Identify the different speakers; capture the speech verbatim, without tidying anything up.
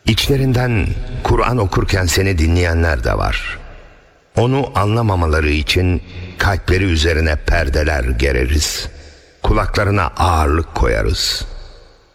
Speaker 1: İçlerinden Kur'an okurken seni dinleyenler de var. Onu anlamamaları için kalpleri üzerine perdeler gereriz. Kulaklarına ağırlık koyarız.